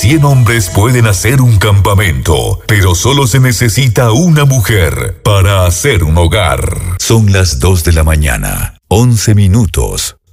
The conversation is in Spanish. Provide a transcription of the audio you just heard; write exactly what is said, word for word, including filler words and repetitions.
cien hombres pueden hacer un campamento, pero solo se necesita una mujer para hacer un hogar. Son las dos de la mañana, once minutos.